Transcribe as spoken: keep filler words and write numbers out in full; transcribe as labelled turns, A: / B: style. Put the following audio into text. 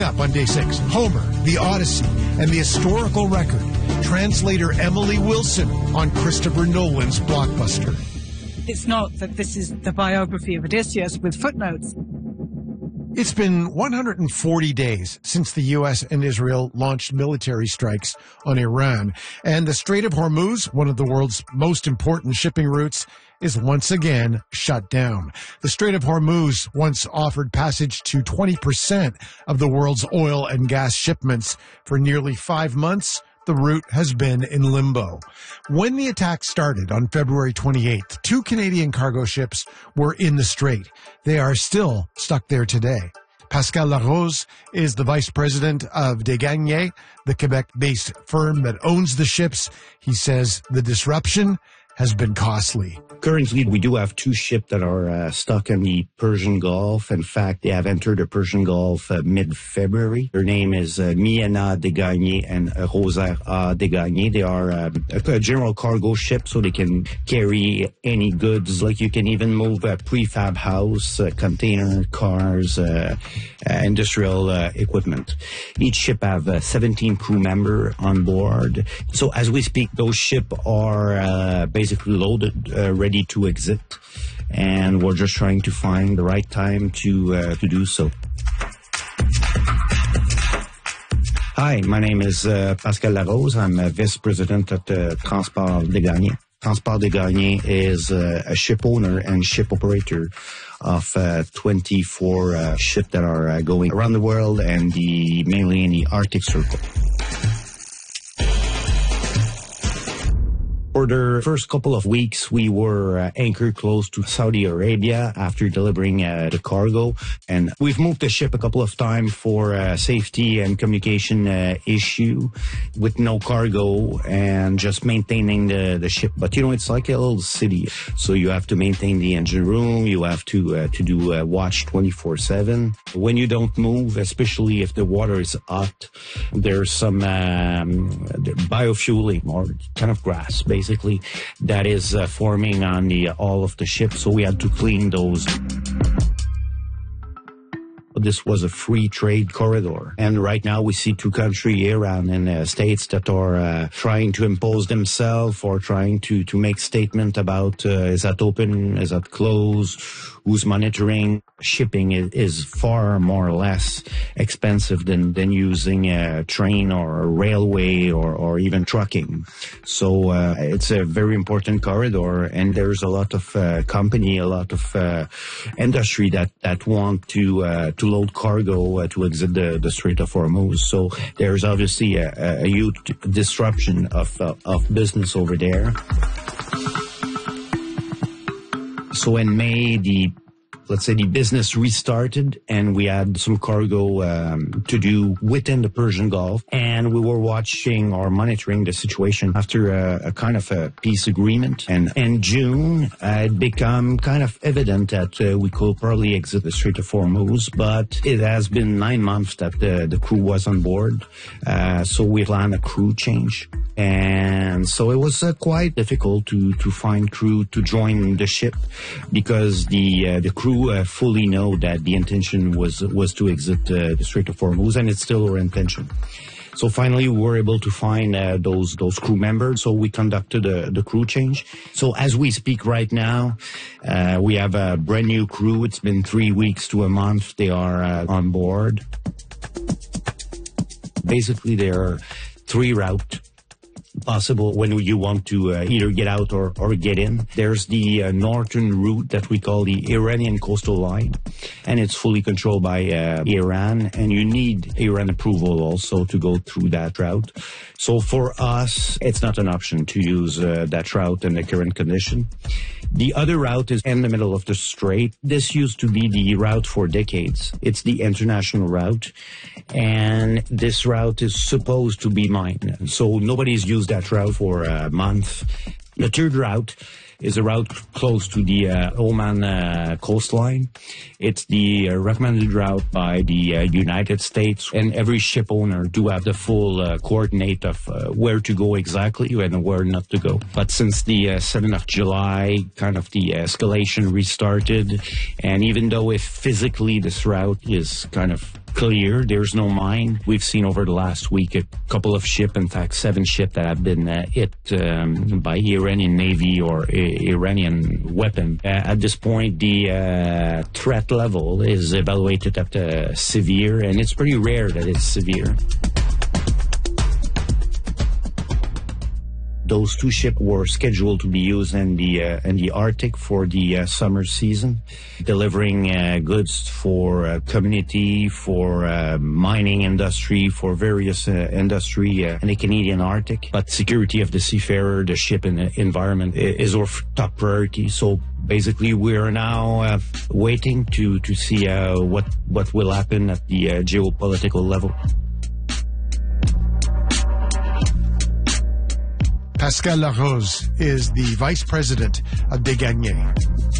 A: Up on day six, Homer, the Odyssey, and the historical record. Translator Emily Wilson on Christopher Nolan's blockbuster.
B: It's not that this is the biography of Odysseus with footnotes.
A: It's been one hundred forty days since the U S and Israel launched military strikes on Iran, and the Strait of Hormuz, one of the world's most important shipping routes, is once again shut down. The Strait of Hormuz once offered passage to twenty percent of the world's oil and gas shipments. For nearly five months, the route has been in limbo. When the attack started on February twenty-eighth, two Canadian cargo ships were in the strait. They are still stuck there today. Pascal Larose is the vice president of Desgagnés, the Quebec-based firm that owns the ships. He says the disruption has been costly.
C: Currently, we do have two ships that are uh, stuck in the Persian Gulf. In fact, they have entered the Persian Gulf uh, mid-February. Their name is uh, Miena Desgagnés and uh, Rosaire A. Desgagnés. They are uh, a, a general cargo ship, so they can carry any goods. Like you can even move a prefab house, uh, container, cars, uh, uh, industrial uh, equipment. Each ship have uh, seventeen crew members on board. So as we speak, those ships are uh, basically loaded, uh, ready to exit, and we're just trying to find the right time to uh, to do so. Hi, my name is uh, Pascal Larose. I'm a vice president at uh, Transport Desgagnés. Transport Desgagnés is uh, a ship owner and ship operator of uh, twenty-four uh, ships that are uh, going around the world, and the mainly in the Arctic Circle. For the first couple of weeks, we were uh, anchored close to Saudi Arabia after delivering uh, the cargo. And we've moved the ship a couple of times for uh, safety and communication uh, issue with no cargo and just maintaining the, the ship. But, you know, it's like a little city. So you have to maintain the engine room. You have to uh, to do uh, watch twenty-four seven. When you don't move, especially if the water is hot, there's some um, biofueling or kind of grass, basically. Basically, that is uh, forming on the uh, all of the ships, so we had to clean those. This was a free trade corridor, and right now we see two countries, Iran and uh, states, that are uh, trying to impose themselves or trying to to make statement about uh, is that open, is that closed, who's monitoring. Shipping is, is far more or less expensive than, than using a train or a railway or, or even trucking. So uh, it's a very important corridor, and there's a lot of uh, company, a lot of uh, industry that, that want to uh, to load cargo uh, to exit the, the Strait of Hormuz. So there's obviously a, a huge disruption of uh, of business over there. So in May, the let's say the business restarted, and we had some cargo um, to do within the Persian Gulf, and we were watching or monitoring the situation after a, a kind of a peace agreement. And in June, uh, it became kind of evident that uh, we could probably exit the Strait of Hormuz, but it has been nine months that the, the crew was on board, uh, so we planned a crew change. And so it was uh, quite difficult to, to find crew to join the ship, because the uh, the crew uh, fully know that the intention was was to exit uh, the Strait of Hormuz, and it's still our intention. So finally, we were able to find uh, those those crew members. So we conducted uh, the crew change. So as we speak right now, uh, we have a brand new crew. It's been three weeks to a month. They are uh, on board. Basically, there are three routes possible when you want to uh, either get out or, or get in. There's the uh, northern route that we call the Iranian coastal line, and it's fully controlled by uh, Iran, and you need Iran approval also to go through that route. So for us, it's not an option to use uh, that route in the current condition. The other route is in the middle of the strait. This used to be the route for decades. It's the international route, and this route is supposed to be mined. So nobody's used that route for a month. The third route is a route close to the uh, Oman uh, coastline. It's the uh, recommended route by the uh, United States, and every ship owner do have the full uh, coordinate of uh, where to go exactly and where not to go. But since the uh, seventh of July, kind of the escalation restarted, and even though if physically this route is kind of clear. There's no mine. We've seen over the last week a couple of ships, in fact, seven ships that have been uh, hit um, by Iranian Navy or uh, Iranian weapon. Uh, at this point, the uh, threat level is evaluated at uh, severe, and it's pretty rare that it's severe. Those two ships were scheduled to be used in the uh, in the Arctic for the uh, summer season, delivering uh, goods for uh, community, for uh, mining industry, for various uh, industry uh, in the Canadian Arctic. But security of the seafarer, the ship and the environment is our top priority. So basically, we are now uh, waiting to to see uh, what what will happen at the uh, geopolitical level.
A: Pascal Larose is the vice president of Desgagnés.